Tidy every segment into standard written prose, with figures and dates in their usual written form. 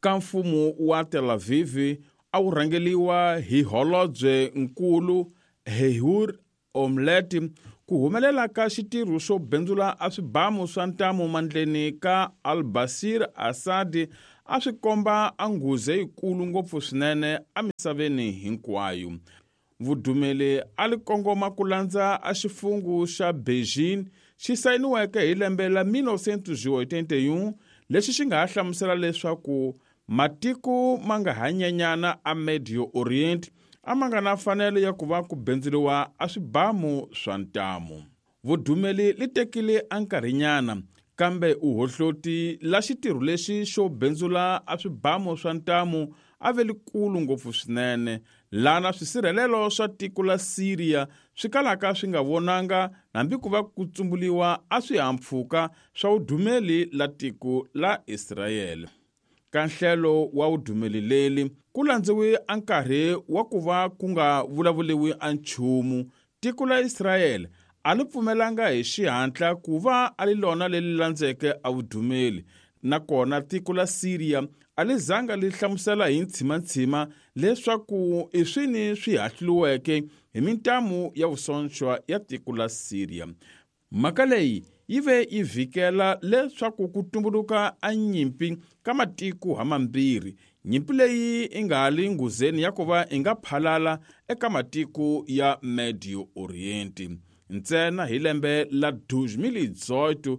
ka mfumo wa Tel Aviv a wu rhangeliwa hi Holobye Nkulu Ehud Olmert ku humelela ka xitirho xo benzula a swibamu swa ntamu mandleni ka al-Bashir Assad a swi komba a nghuze yikulu ngopfu swinene emisaveni hinkwayo. Vudumeli a li kongoma ku landza a xifungu xa Beijing xi sayiniweke hi lembe la 1981 lexi xi nga ha hlamusela leswaku matiko ma nga hanyenyana a Medio Orient a ma nga na mfanelo ya ku va ku bendzuriwa a swibamu swa ntamu. Vudumeli li tekile a nkarhinyana kambe uhohloti la xitirho lexi xo bendzula a swibamu swa ntamu a ve likulu ngopfu swinene lana swisirhelelo swa tiko la Syria swi kalaka swi nga vonanga hambi ku va ku tsumbuliwa a swihahampfhuka swa vudumeli la tiko la Israel. Ka nhlelo wa vudumeli leli ku landziwe a nkarhi wa ku va ku nga vulavuliwi a nchumu. Tiko la Israel a li pfumelanga hi xihatla ku va a li lona leli landzeke a vudumeli, nakona tiko la Syria a li zanga li hlamusela hi ntshima leswaku i swini swi hahliweke hi mintamu ya vusonchwa ya tiko la Syria. Mhaka leyi yi ve yi vhikela leswaku ku tumbuluka a nyimpi ka matiko hamambirhi. Nyimpi leyi i nga li nghuzeni ya ku va i nga phalala eka matiko ya Medio Orient. Ntsena hi lembe la 2018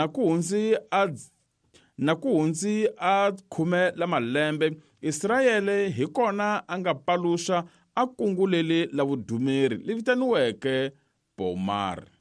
na ku hundzi a 10 la malembe, Israel hi kona a nga paluxa a kungu leli la vudumeri li vitaniweke Bomar.